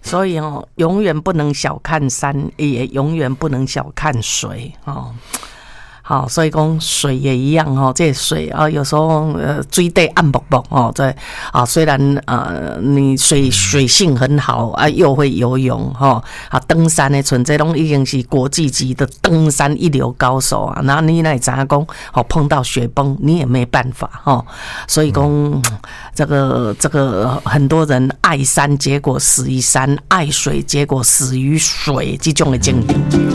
所以永远不能小看山，也永远不能小看水哦。好，所以讲水也一样哦，这水啊，有时候水底暗薄薄哦，这啊虽然你水性很好啊，又会游泳哈啊，登山的存在拢已经是国际级的登山一流高手啊，然后你那怎样讲哦，碰到雪崩你也没办法哦，所以讲这个很多人爱山结果死于山，爱水结果死于水，这种的经验。